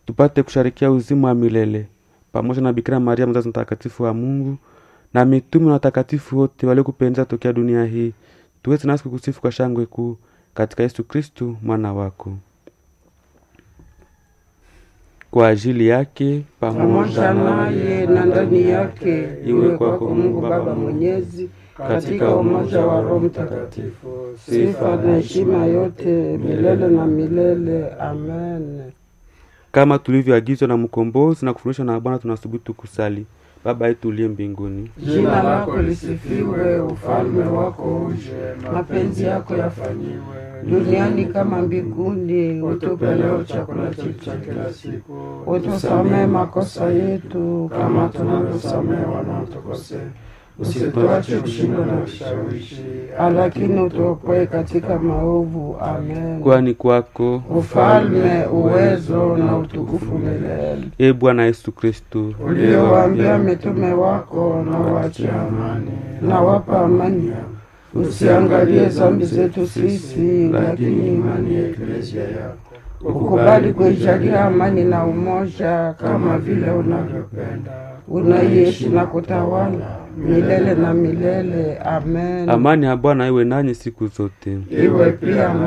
tupate kusharikia uzima wa milele pamoja na Bikira Maria mzazi mtakatifu wa Mungu na mitume na watakatifu wote waliokupendeza tokea dunia hii, tuweze nasi kukusifu kwa shangwe kuu katika Yesu Kristo mwana wako. Kwa ajili yake pamoja naye na ndani yake, iwe kwako Mungu Baba Mwenyezi, katika umoja wa Roho Mtakatifu, sifa na heshima yote milele na milele. Amen. Kama tulivyoagizwa na mkombozi na kufundishwa na Bwana, tunasubutu kusali: Baba yetu uliye mbinguni, jina lako lisifiwe, ufalme wako uje, mapenzi yako yafanyiwe duniani kama mbinguni. Utupe leo chakula chetu cha kila siku. Utusamehe makosa yetu kama tunavyosamehe wanaotukosea. Usituache kushindwa na ushawishi, lakini utuokoe katika maovu. Amen. Kwani kwako ufalme, uwezo na utukufu milele. Bwana Yesu Kristo, uliyowaambia mitume wako, na waachie amani, na wapa amani, usiangalie dhambi zetu sisi, lakini imani ya Eklesia yako. Ukubali kuijalia amani na umoja kama vile unavyopenda, unaishi na kutawala milele na milele. Amen. Amani ya Bwana iwe nanyi siku zote. Iwe pia